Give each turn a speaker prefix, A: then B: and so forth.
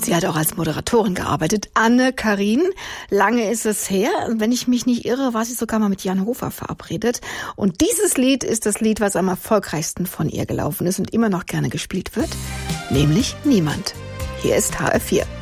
A: Sie hat auch als Moderatorin gearbeitet. Anne-Karin, lange ist es her. Wenn ich mich nicht irre, war sie sogar mal mit Jan Hofer verabredet. Und dieses Lied ist das Lied, was am erfolgreichsten von ihr gelaufen ist und immer noch gerne gespielt wird, nämlich Niemand. Hier ist HR4.